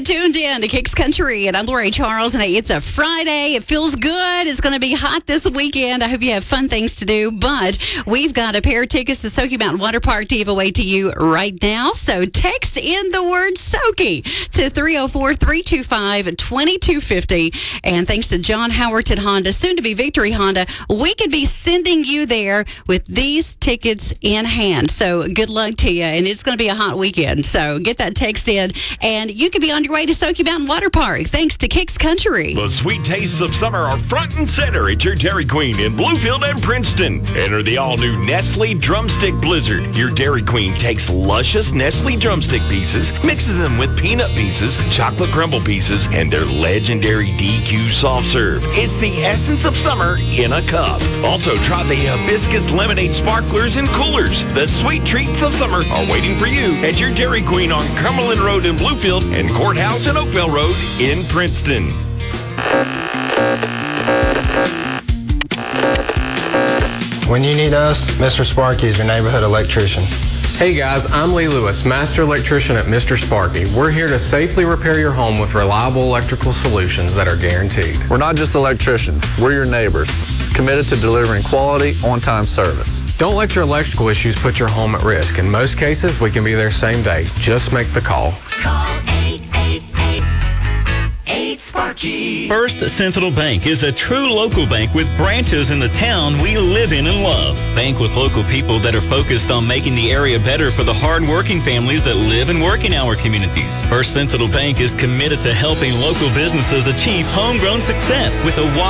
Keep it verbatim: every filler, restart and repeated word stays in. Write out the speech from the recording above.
tuned in to Kicks Country, and I'm Lori Charles, and it's a Friday. It feels good. It's going to be hot this weekend. I hope you have fun things to do, but we've got a pair of tickets to Soaky Mountain Water Park to give away to you right now. So text in the word Soaky to three oh four, three two five, two two five oh, and thanks to John Howerton Honda, soon to be Victory Honda, we could be sending you there with these tickets in hand. So good luck to you, and it's going to be a hot weekend. So get that text in, and you could be on your way to Soaky Mountain Water Park thanks to Kicks Country. The sweet tastes of summer are front and center at your Dairy Queen in Bluefield and Princeton. Enter the all-new Nestle Drumstick Blizzard. Your Dairy Queen takes luscious Nestle drumstick pieces, mixes them with peanut pieces, chocolate crumble pieces, and their legendary D Q soft serve. It's the essence of summer in a cup. Also, try the hibiscus lemonade sparklers and coolers. The sweet treats of summer are waiting for you at your Dairy Queen on Cumberland Road in Bluefield and Courthouse and Oakville Road in Princeton. When you need us, Mister Sparky is your neighborhood electrician. Hey guys, I'm Lee Lewis, Master Electrician at Mister Sparky. We're here to safely repair your home with reliable electrical solutions that are guaranteed. We're not just electricians, we're your neighbors, committed to delivering quality, on-time service. Don't let your electrical issues put your home at risk. In most cases, we can be there same day. Just make the call. Call eight eight eight, eight Sparky. First Sentinel Bank is a true local bank with branches in the town we live in and love. Bank with local people that are focused on making the area better for the hard-working families that live and work in our communities. First Sentinel Bank is committed to helping local businesses achieve homegrown success with a wide